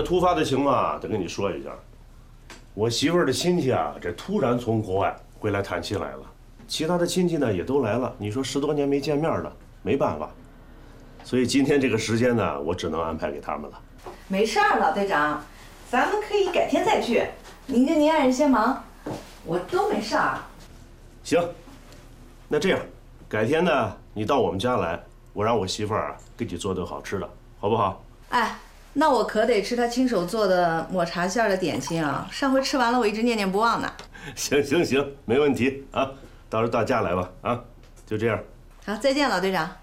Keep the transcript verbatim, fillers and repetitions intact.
个突发的情况啊，得跟你说一下。我媳妇儿的亲戚啊，这突然从国外回来探亲来了，其他的亲戚呢也都来了。你说十多年没见面了，没办法，所以今天这个时间呢，我只能安排给他们了。 没事儿，老队长，咱们可以改天再聚。您跟您爱人先忙，我都没事儿。 行，那这样，改天呢，你到我们家来，我让我媳妇儿啊给你做顿好吃的，好不好？ 哎，那我可得吃他亲手做的抹茶馅的点心啊！上回吃完了，我一直念念不忘呢。 行行行，没问题啊，到时候到家来吧啊，就这样。 好，再见，老队长。